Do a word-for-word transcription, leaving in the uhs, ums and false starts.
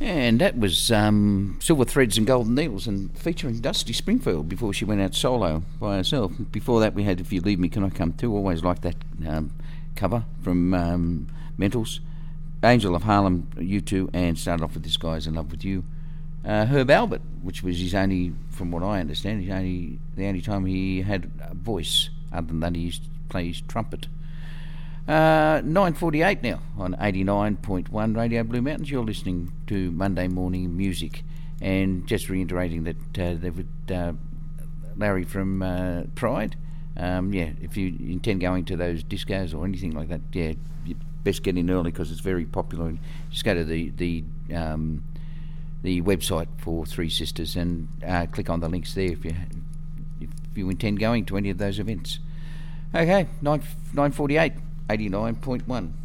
And that was um, Silver Threads and Golden Needles, and featuring Dusty Springfield before she went out solo by herself. Before that, we had If You Leave Me, Can I Come Too? Always liked that um, cover from um, Mentals. Angel of Harlem, U two, and started off with This Guy's in Love with You. Uh, Herb Albert, which was his only, from what I understand, his only the only time he had a voice, other than that he used to play his trumpet. Uh, nine forty-eight now on eighty-nine point one Radio Blue Mountains. You're listening to Monday Morning Music, and just reiterating that uh, there would, uh, Larry from uh, Pride, um, yeah, if you intend going to those discos or anything like that, yeah, you best get in early because it's very popular. Just go to the the um, the website for Three Sisters and uh, click on the links there if you if you intend going to any of those events. Okay, nine nine forty-eight. eighty-nine point one